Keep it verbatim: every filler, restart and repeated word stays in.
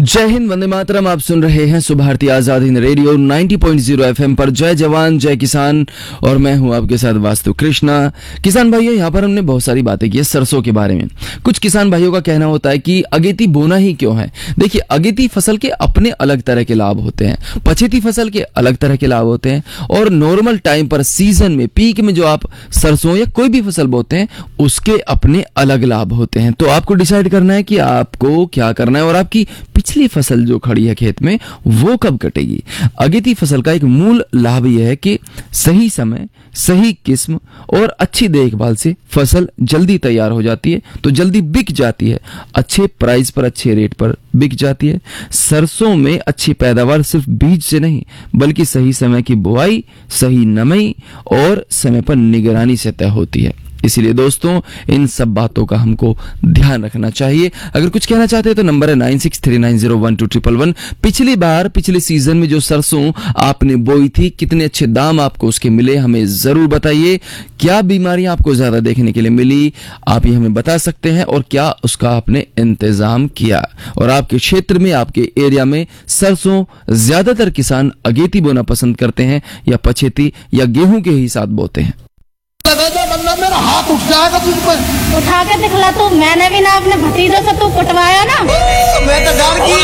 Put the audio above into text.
जय हिंद, वंदे मातरम। आप सुन रहे हैं सुभारती आजाद हिंद रेडियो नब्बे पॉइंट ज़ीरो एफएम पर। जय जवान जय किसान, और मैं हूं आपके साथ वास्तु कृष्णा। किसान भाइयों, यहाँ पर हमने बहुत सारी बातें की है सरसों के बारे में। कुछ किसान भाइयों का कहना होता है कि अगेती बोना ही क्यों है। देखिए, अगेती फसल के अपने अलग तरह के लाभ होते हैं, पछेती फसल के अलग तरह के लाभ होते हैं, और नॉर्मल टाइम पर सीजन में पीक में जो आप सरसों या कोई भी फसल बोते हैं उसके अपने अलग लाभ होते हैं। तो आपको डिसाइड करना है कि आपको क्या करना है और आपकी पिछली फसल जो खड़ी है खेत में वो कब कटेगी। अगेती फसल का एक मूल लाभ यह है कि सही समय, सही किस्म और अच्छी देखभाल से फसल जल्दी तैयार हो जाती है, तो जल्दी बिक जाती है, अच्छे प्राइस पर, अच्छे रेट पर बिक जाती है। सरसों में अच्छी पैदावार सिर्फ बीज से नहीं बल्कि सही समय की बुआई, सही नमी और समय पर निगरानी से तय होती है। इसीलिए दोस्तों, इन सब बातों का हमको ध्यान रखना चाहिए। अगर कुछ कहना चाहते हैं तो नंबर है nine six three nine zero one two triple one. पिछली बार, पिछले सीजन में जो सरसों आपने बोई थी, कितने अच्छे दाम आपको उसके मिले, हमें जरूर बताइए। क्या बीमारियां आपको ज्यादा देखने के लिए मिली, आप ये हमें बता सकते हैं, और क्या उसका आपने इंतजाम किया। और आपके क्षेत्र में, आपके एरिया में सरसों ज्यादातर किसान अगेती बोना पसंद करते हैं या पछेती या गेहूं के ही साथ बोते हैं। मेरा हाथ उठ जाएगा तुझ पर। उठा के दिखला तू, मैंने भी ना अपने भतीजों से तू कुटवाया ना। मैं तो डर गई।